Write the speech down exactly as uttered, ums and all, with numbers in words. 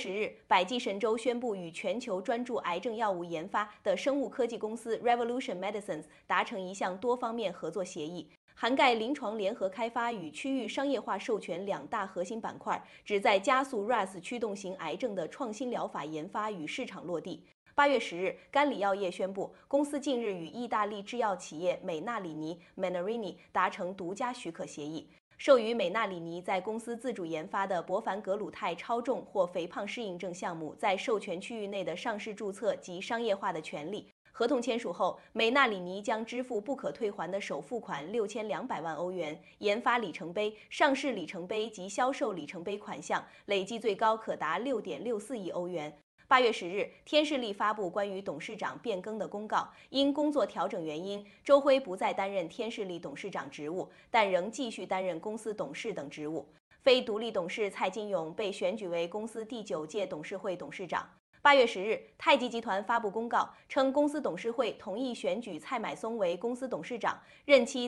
十日，百济神州宣布与全球专注癌症药物研发的生物科技公司 Revolution Medicines 达成一项多方面合作协议，涵盖临床联合开发与区域商业化授权两大核心板块，旨在加速 R A S 驱动型癌症的创新疗法研发与市场落地。八月十日，甘李药业宣布，公司近日与意大利制药企业美纳里尼 （Menarini） 达成独家许可协议。授予美纳里尼在公司自主研发的博凡格鲁肽超重或肥胖适应症项目在授权区域内的上市注册及商业化的权利。合同签署后，美纳里尼将支付不可退还的首付款六千两百万欧元，研发里程碑、上市里程碑及销售里程碑款项累计最高可达六点六四亿欧元。八月十日，天士力发布关于董事长变更的公告，因工作调整原因，周辉不再担任天士力董事长职务，但仍继续担任公司董事等职务。非独立董事蔡金勇被选举为公司第九届董事会董事长。八月十日，太极集团发布公告称，公司董事会同意选举蔡买松为公司董事长，任期